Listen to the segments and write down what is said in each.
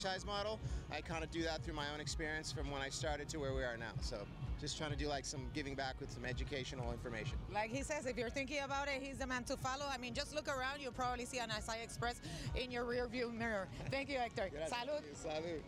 franchise model. I kind of do that through my own experience from when I started to where we are now. So just trying to do like some giving back with some educational information. Like he says, if you're thinking about it, he's the man to follow. I mean, just look around, you'll probably see an Acai Express in your rear view mirror. Thank you, Hector. Salud. Salud.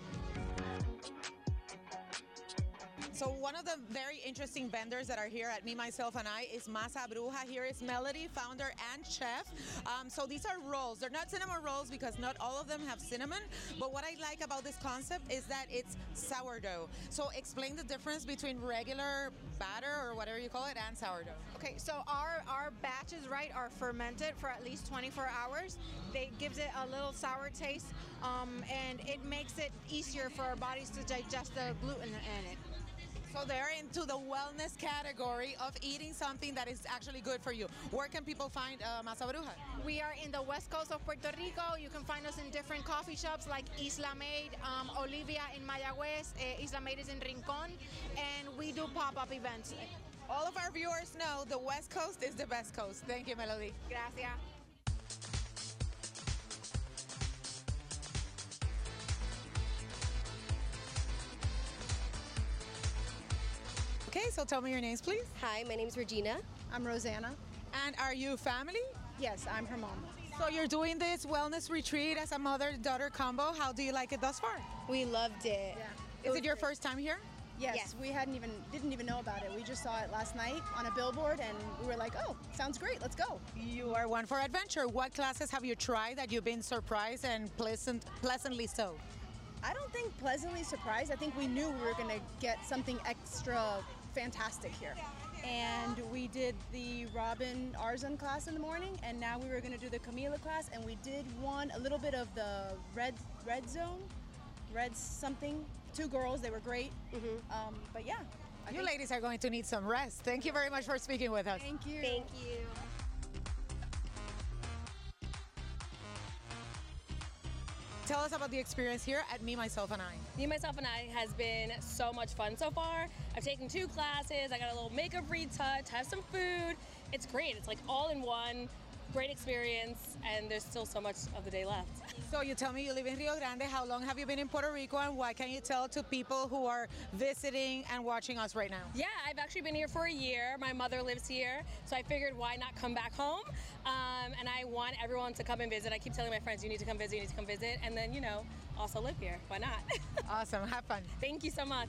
So one of the very interesting vendors that are here at Me, Myself, and I is Masa Bruja. Here is Melody, founder and chef. So these are rolls. They're not cinnamon rolls because not all of them have cinnamon. But what I like about this concept is that it's sourdough. So explain the difference between regular batter or whatever you call it and sourdough. Okay, so our batches, right, are fermented for at least 24 hours. They gives it a little sour taste, and it makes it easier for our bodies to digest the gluten in it. So they're into the wellness category of eating something that is actually good for you. Where can people find Masa Bruja? We are in the west coast of Puerto Rico. You can find us in different coffee shops like Isla Made, Olivia in Mayagüez, Isla Made is in Rincon, and we do pop-up events. All of our viewers know the west coast is the best coast. Thank you, Melody. Gracias. Okay, so tell me your names, please. Hi, my name's Regina. I'm Rosanna. And are you family? Yes, I'm her mom. So you're doing this wellness retreat as a mother-daughter combo. How do you like it thus far? We loved it. Yeah. Is it your first time here? Yes, we didn't even know about it. We just saw it last night on a billboard and we were like, oh, sounds great, let's go. You are one for adventure. What classes have you tried that you've been surprised and pleasantly so? I don't think pleasantly surprised. I think we knew we were going to get something extra fantastic here. And we did the Robin Arzon class in the morning, and now we were going to do the Camila class, and we did a little bit of the red zone, red something. 2 girls, they were great. But yeah. You ladies are going to need some rest. Thank you very much for speaking with us. Thank you. Thank you. Tell us about the experience here at Me, Myself, and I. Me, Myself, and I has been so much fun so far. I've taken 2 classes. I got a little makeup retouch, have some food. It's great. It's like all in one. Great experience, and there's still so much of the day left. So you tell me you live in Rio Grande. How long have you been in Puerto Rico, and what can you tell to people who are visiting and watching us right now? Yeah, I've actually been here for a year. My mother lives here, so I figured why not come back home? And I want everyone to come and visit. I keep telling my friends, you need to come visit, you need to come visit, and then, also live here. Why not? Awesome. Have fun. Thank you so much.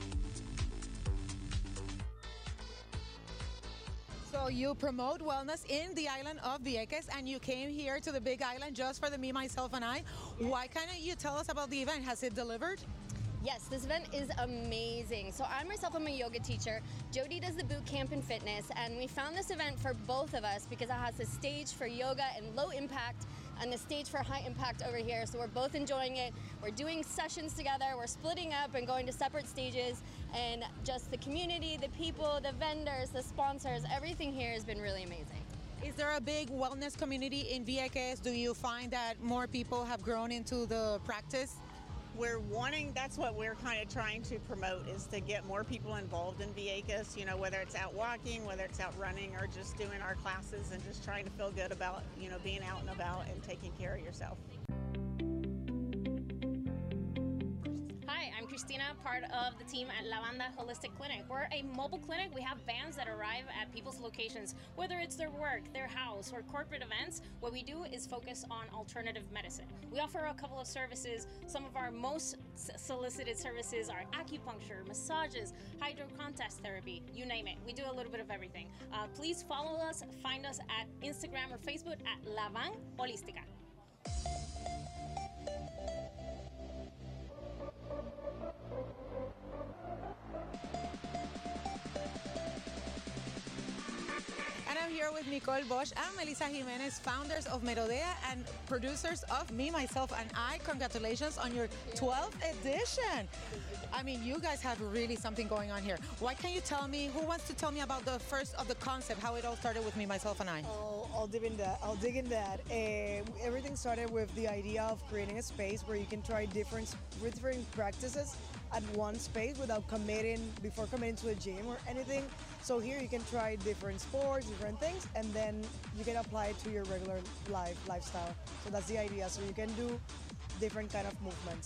So you promote wellness in the island of Vieques, and you came here to the Big Island just for the Me, Myself, and I. Why can't you tell us about the event? Has it delivered? Yes, this event is amazing. So I myself am a yoga teacher. Jody does the boot camp in fitness, and we found this event for both of us because it has a stage for yoga and low impact and the stage for high impact over here. So we're both enjoying it. We're doing sessions together. We're splitting up and going to separate stages. And just the community, the people, the vendors, the sponsors, everything here has been really amazing. Is there a big wellness community in Vieques? Do you find that more people have grown into the practice? That's what we're kind of trying to promote, is to get more people involved in Vieques, whether it's out walking, whether it's out running, or just doing our classes and just trying to feel good about, being out and about and taking care of yourself. Hi, I'm Christina, part of the team at La Banda Holistic Clinic. We're a mobile clinic. We have vans that arrive at people's locations, whether it's their work, their house, or corporate events. What we do is focus on alternative medicine. We offer a couple of services. Some of our most solicited services are acupuncture, massages, hydrocontest therapy, you name it. We do a little bit of everything. Please follow us, find us at Instagram or Facebook at La Van Holística. And I'm here with Nicole Bosch and Melissa Jimenez, founders of Merodea and producers of Me, Myself, and I. Congratulations on your 12th edition. I mean, you guys have really something going on here. Why can't you tell me, who wants to tell me about the first of the concept, how it all started with Me, Myself, and I? I'll dig in that. Everything started with the idea of creating a space where you can try different practices at one space without committing to a gym or anything. So here you can try different sports, different things, and then you can apply it to your regular lifestyle. So that's the idea. So you can do different kind of movements.